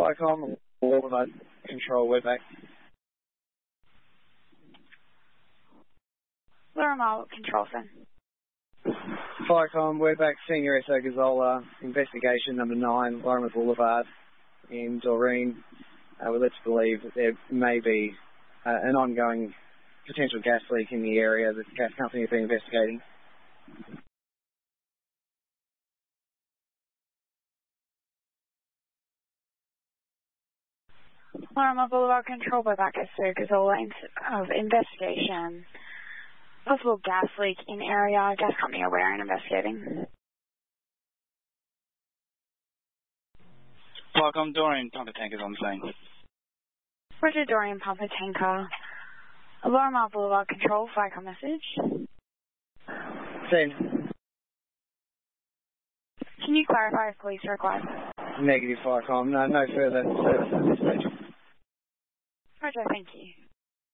Firecom, Boulevard Control, we're back. Larimar Control Center. Firecom, we're back. Senior SO Gazzola, investigation number 9, Lorimer Boulevard in Doreen. We're led to believe that there may be an ongoing potential gas leak in the area that the gas company has been investigating. Larimar Boulevard Control, we're back at SO Gazzola of investigation. Possible gas leak in area, gas company aware and investigating. Welcome, Dorian, pumper tankers on the scene. Roger, Dorian, pumper tanker. Larimar Boulevard Control, Firecom message. Seen. Can you clarify if police are required? Negative, Firecom. No further service at this stage. Roger, thank you.